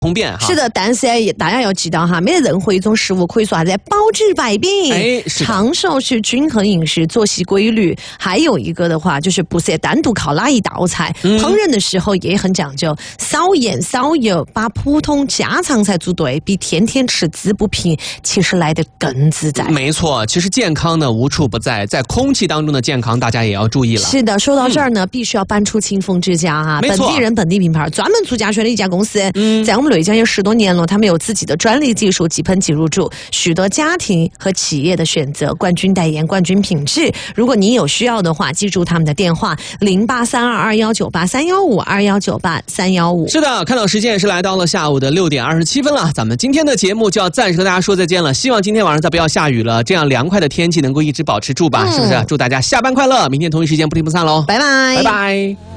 通便哈。 是的，但是大家要记到哈，没有任何一种食物可以说啥子保治百病。 哎，是的长寿是均衡饮食、作息规律，还有一个的话就是不是单独靠哪一道菜，烹饪的时候也很讲究，少盐少油，把普通家常菜做对，比天天吃滋补品其实来得更自在。 没错，其实健康呢无处不在，在空气当中的健康大家也要注意了。 是的，说到这儿呢，必须要搬出清风之家哈，本没错地人本地品牌，专门做家选的一家公司，在我们内江有10多年了，他们有自己的专利技术，即喷即入驻，许多家庭和企业的选择，冠军代言，冠军品质。如果你有需要的话，记住他们的电话083221983152198315。 是的，看到时间也是来到了下午的6点27分了，咱们今天的节目就要暂时和大家说再见了。希望今天晚上再不要下雨了，这样凉快的天气能够一直保持住吧，是不是？祝大家下班快乐，明天同一时间不听不散喽， 拜拜， 拜拜。